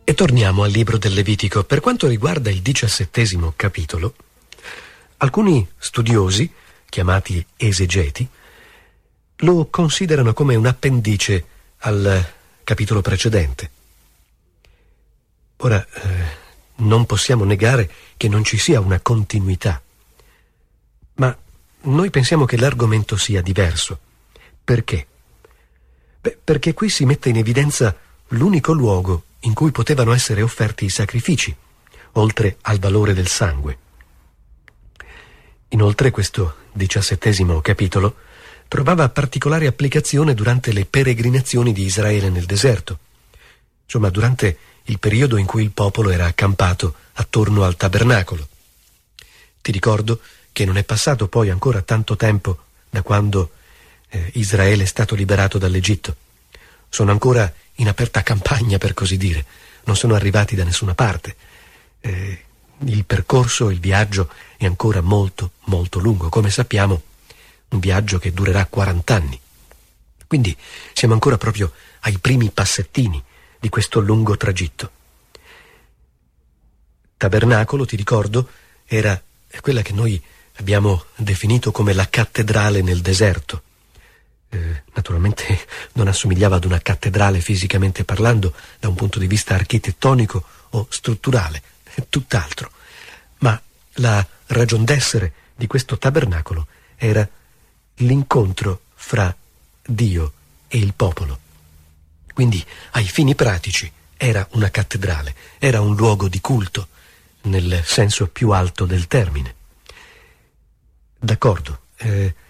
E torniamo al libro del Levitico. Per quanto riguarda il 17° capitolo, alcuni studiosi, chiamati esegeti, lo considerano come un appendice al capitolo precedente. Ora, non possiamo negare che non ci sia una continuità, ma noi pensiamo che l'argomento sia diverso. Perché? Perché qui si mette in evidenza l'unico luogo in cui potevano essere offerti i sacrifici, oltre al valore del sangue. Inoltre questo 17° capitolo trovava particolare applicazione durante le peregrinazioni di Israele nel deserto, insomma durante il periodo in cui il popolo era accampato attorno al tabernacolo. Ti ricordo che non è passato poi ancora tanto tempo da quando Israele è stato liberato dall'Egitto. Sono ancora in aperta campagna, per così dire, non sono arrivati da nessuna parte. Il percorso, il viaggio è ancora molto, molto lungo, come sappiamo, un viaggio che durerà 40 anni. Quindi siamo ancora proprio ai primi passettini di questo lungo tragitto. Tabernacolo, ti ricordo, era quella che noi abbiamo definito come la cattedrale nel deserto. Naturalmente non assomigliava ad una cattedrale fisicamente parlando da un punto di vista architettonico o strutturale, tutt'altro. Ma la ragion d'essere di questo tabernacolo era l'incontro fra Dio e il popolo. Quindi, ai fini pratici, era una cattedrale, era un luogo di culto, nel senso più alto del termine. D'accordo,